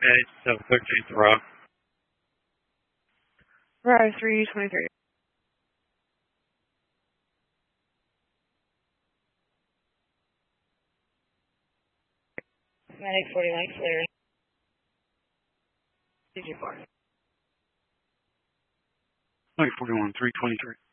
713 Rock. Rise 323. Medic 41 clear. CG4. Medic 41, 323.